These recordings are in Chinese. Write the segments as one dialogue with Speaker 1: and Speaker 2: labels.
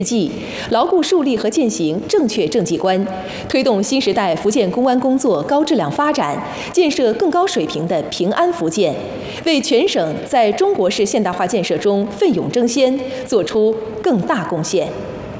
Speaker 1: 计，牢固树立和践行正确政绩观，推动新时代福建公安工作高质量发展，建设更高水平的平安福建，为全省在中国式现代化建设中奋勇争先，做出更大贡献。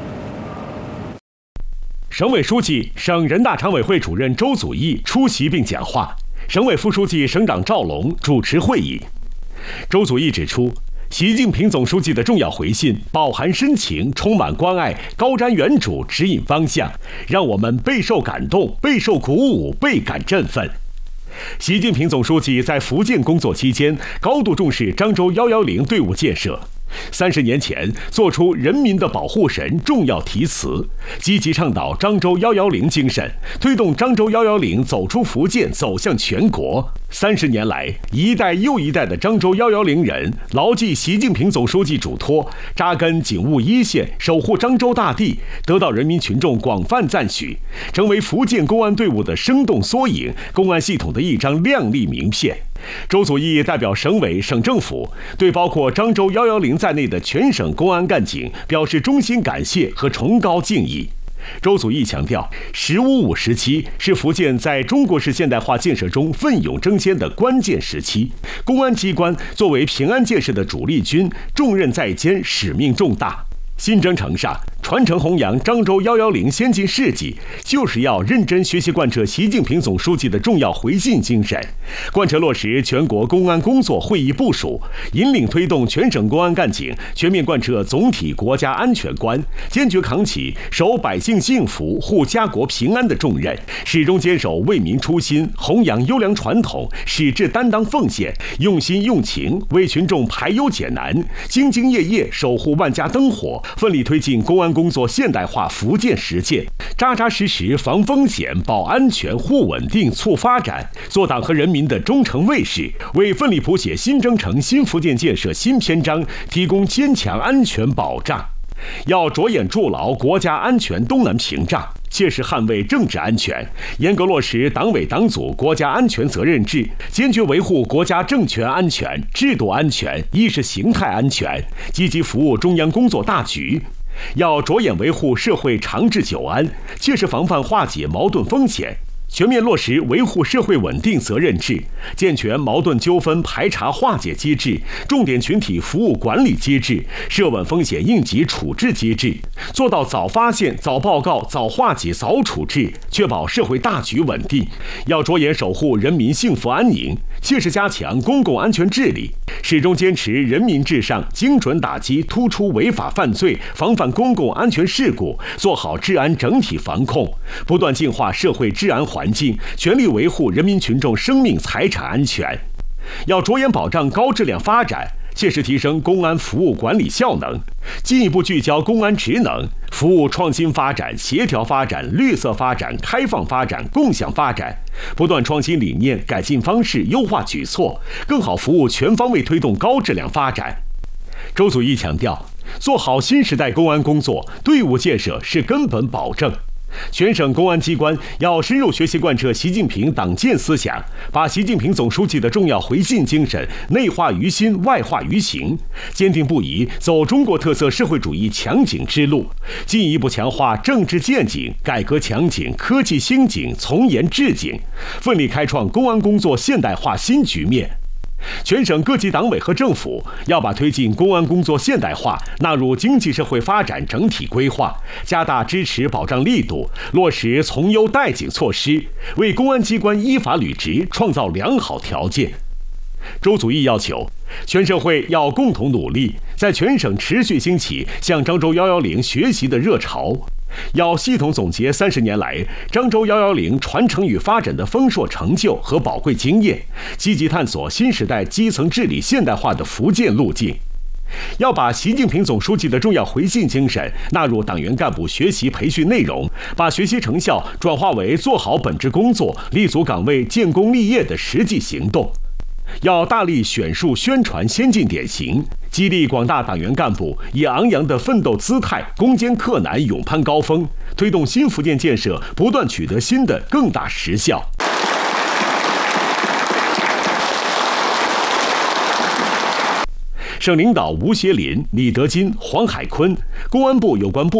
Speaker 2: 省委书记、省人大常委会主任周祖义出席并讲话，省委副书记、省长赵龙主持会议。周祖义指出，习近平总书记的重要回信饱含深情，充满关爱，高瞻远瞩，指引方向，让我们备受感动，备受鼓舞，倍感振奋。习近平总书记在福建工作期间，高度重视漳州110队伍建设。30年前，作出人民的保护神重要题词，积极倡导漳州110精神，推动漳州110走出福建，走向全国。30年来，一代又一代的漳州110人牢记习近平总书记嘱托，扎根警务一线，守护漳州大地，得到人民群众广泛赞许，成为福建公安队伍的生动缩影，公安系统的一张亮丽名片。周祖义代表省委、省政府，对包括漳州110在内的全省公安干警表示衷心感谢和崇高敬意。周祖义强调，“15+5”时期是福建在中国式现代化建设中奋勇争先的关键时期，公安机关作为平安建设的主力军，重任在肩，使命重大。新征程上，传承弘扬漳州110先进事迹，就是要认真学习贯彻习近平总书记的重要回信精神，贯彻落实全国公安工作会议部署，引领推动全省公安干警全面贯彻总体国家安全观，坚决扛起守百姓幸福、护家国平安的重任，始终坚守为民初心，弘扬优良传统，矢志担当奉献，用心用情为群众排忧解难，兢兢业业守护万家灯火，奋力推进公安工作现代化福建实践，扎扎实实防风险、保安全、护稳定、促发展，做党和人民的忠诚卫士，为奋力谱写新征程新福建建设新篇章提供坚强安全保障。要着眼筑牢国家安全东南屏障，切实捍卫政治安全，严格落实党委党组国家安全责任制，坚决维护国家政权安全、制度安全、意识形态安全，积极服务中央工作大局。要着眼维护社会长治久安，切实防范化解矛盾风险，全面落实维护社会稳定责任制，健全矛盾纠纷排查化解机制、重点群体服务管理机制、涉稳风险应急处置机制，做到早发现、早报告、早化解、早处置，确保社会大局稳定。要着眼守护人民幸福安宁，切实加强公共安全治理，始终坚持人民至上，精准打击突出违法犯罪，防范公共安全事故，做好治安整体防控，不断净化社会治安环境，全力维护人民群众生命财产安全。要着眼保障高质量发展，切实提升公安服务管理效能，进一步聚焦公安职能，服务创新发展、协调发展、绿色发展、开放发展、共享发展，不断创新理念、改进方式、优化举措，更好服务全方位推动高质量发展。周祖义强调，做好新时代公安工作，队伍建设是根本保证。全省公安机关要深入学习贯彻习近平党建思想，把习近平总书记的重要回信精神内化于心、外化于行，坚定不移走中国特色社会主义强警之路，进一步强化政治建警、改革强警、科技兴警、从严治警，奋力开创公安工作现代化新局面。全省各级党委和政府要把推进公安工作现代化纳入经济社会发展整体规划，加大支持保障力度，落实从优待警措施，为公安机关依法履职创造良好条件。周祖义要求，全社会要共同努力，在全省持续兴起向漳州110学习的热潮。要系统总结30年来漳州110传承与发展的丰硕成就和宝贵经验，积极探索新时代基层治理现代化的福建路径。要把习近平总书记的重要回信精神纳入党员干部学习培训内容，把学习成效转化为做好本职工作、立足岗位、建功立业的实际行动。要大力选述宣传先进典型，激励广大党员干部以昂扬的奋斗姿态攻坚克难、勇攀高峰，推动新福建建设不断取得新的更大实效。 省领导吴协林、李德金、黄海坤、公安部有关部